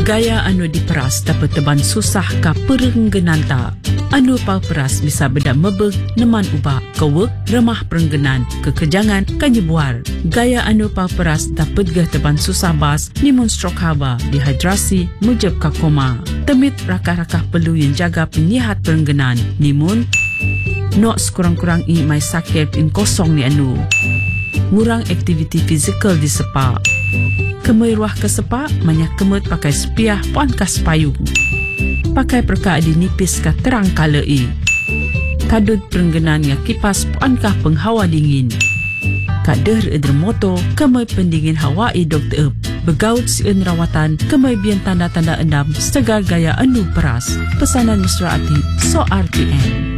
Gaya anu diperas dapat teban susah ka perenggenan tak. Anu peras bisa beda mebeg neman ubah kewek remah perenggenan kekejangan kanyebuar. Gaya anu peras dapat gah teban susah bas nimun stroke haba dehidrasi mujab ka koma. Temit rakah-rakah perlu yang jaga penyihat perenggenan nimun nok sekurang-kurang mai sakit in kosong ni anu. Ngurang aktiviti fizikal di sepak. Kemai ruah ke sepak, banyak kemut pakai sepiah puan kas payung. Pakai perka adi nipis ka terang kalai. Kadut perenggenan ya kipas puan kah penghawa dingin. Kader edermoto, kemai pendingin hawa dokter begaut sieun rawatan, kemai bian tanda-tanda endam segar gaya anu peras. Pesanan mesra ati, so RTN.